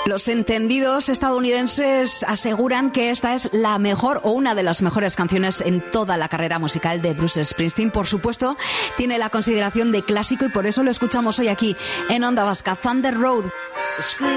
Los entendidos estadounidenses aseguran que esta es la mejor o una de las mejores canciones en toda la carrera musical de Bruce Springsteen. Por supuesto, tiene la consideración de clásico y por eso lo escuchamos hoy aquí en Onda Vasca. Thunder Road.